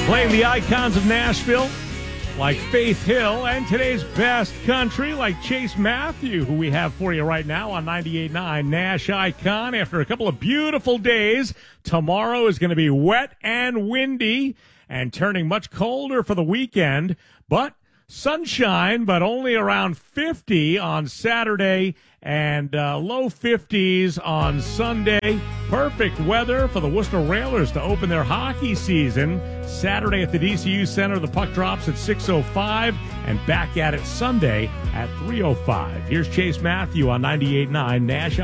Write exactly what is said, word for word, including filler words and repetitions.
Playing the icons of Nashville like Faith Hill, and today's best country like Chase Matthew, who we have for you right now on ninety-eight point nine Nash Icon. After a couple of beautiful days, tomorrow is going to be wet and windy and turning much colder for the weekend, but sunshine, but only around fifty on Saturday and uh, low fifties on Sunday. Perfect weather for the Worcester Railers to open their hockey season. Saturday at the D C U Center, the puck drops at six oh five and back at it Sunday at three oh five. Here's Chase Matthew on ninety-eight point nine Nash